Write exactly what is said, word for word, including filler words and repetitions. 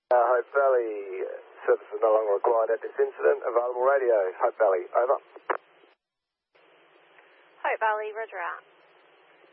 Uh, Hope Valley, service is no longer required at this incident. Available radio, Hope Valley, over. Hope Valley, roger out.